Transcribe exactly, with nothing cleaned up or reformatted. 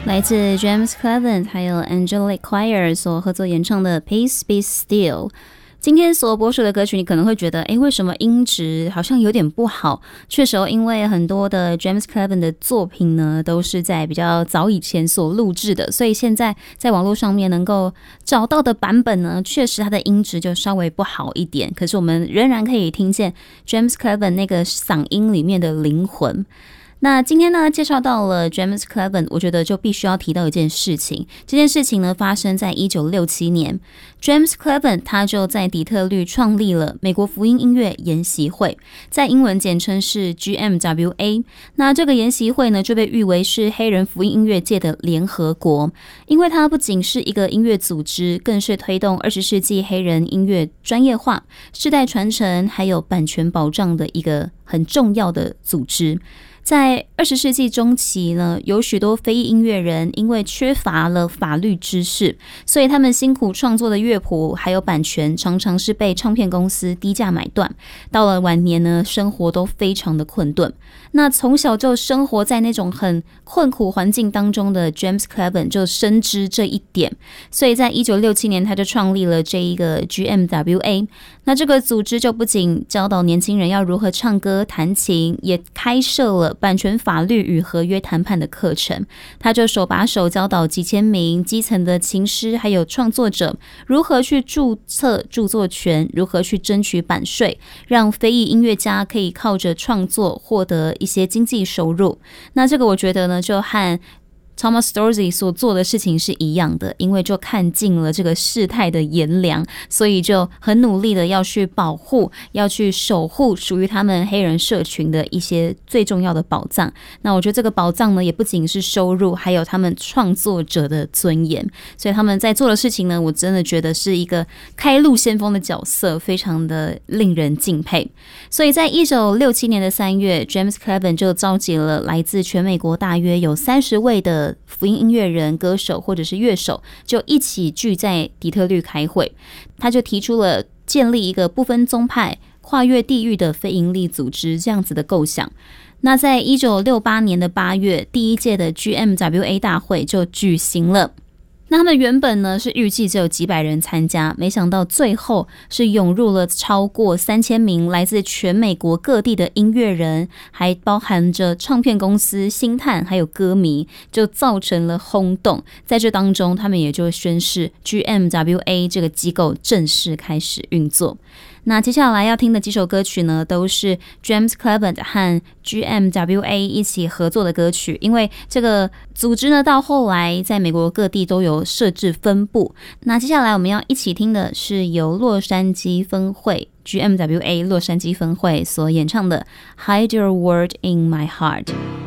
来自 James Cleveland 还有 Angelique Choir 所合作演唱的 Peace Be Still。今天所播出的歌曲，你可能会觉得，诶，为什么音质好像有点不好？确实哦，因为很多的 James Cleveland 的作品呢，都是在比较早以前所录制的，所以现在在网络上面能够找到的版本呢，确实它的音质就稍微不好一点。可是我们仍然可以听见 James Cleveland 那个嗓音里面的灵魂。那今天呢，介绍到了 James Cleveland， 我觉得就必须要提到一件事情。这件事情呢，发生在一九六七年 ，James Cleveland 他就在底特律创立了美国福音音乐研习会，在英文简称是 G M W A。那这个研习会呢，就被誉为是黑人福音音乐界的联合国，因为它不仅是一个音乐组织，更是推动二十世纪黑人音乐专业化、世代传承还有版权保障的一个很重要的组织。在二十世纪中期呢，有许多非裔音乐人因为缺乏了法律知识，所以他们辛苦创作的乐谱还有版权常常是被唱片公司低价买断。到了晚年呢，生活都非常的困顿。那从小就生活在那种很困苦环境当中的 James Cleveland 就深知这一点，所以在一九六七年他就创立了这一个 G M W A。那这个组织就不仅教导年轻人要如何唱歌弹琴，也开设了版权法律与合约谈判的课程。他就手把手教导几千名基层的琴师还有创作者如何去注册著作权，如何去争取版税，让非裔音乐家可以靠着创作获得一些经济收入。那这个我觉得呢，就和Thomas Dorsey 所做的事情是一样的，因为就看尽了这个事态的炎凉，所以就很努力的要去保护，要去守护属于他们黑人社群的一些最重要的宝藏。那我觉得这个宝藏呢，也不仅是收入，还有他们创作者的尊严。所以他们在做的事情呢，我真的觉得是一个开路先锋的角色，非常的令人敬佩。所以在一九六七年的三月 ，James Cleveland 就召集了来自全美国大约有三十位的福音音乐人、歌手或者是乐手，就一起聚在底特律开会。他就提出了建立一个不分宗派、跨越地域的非营利组织这样子的构想。那在一九六八年的八月，第一届的 G M W A 大会就举行了。那他们原本呢是预计只有几百人参加，没想到最后是涌入了超过三千名来自全美国各地的音乐人，还包含着唱片公司、星探还有歌迷，就造成了轰动。在这当中，他们也就宣示 G M W A 这个机构正式开始运作。那接下来要听的几首歌曲呢，都是 James Cleveland 和 G M W A 一起合作的歌曲。因为这个组织呢，到后来在美国各地都有设置分部。那接下来我们要一起听的是由洛杉矶分会 G M W A 洛杉矶分会所演唱的 Hide Your Word in My Heart。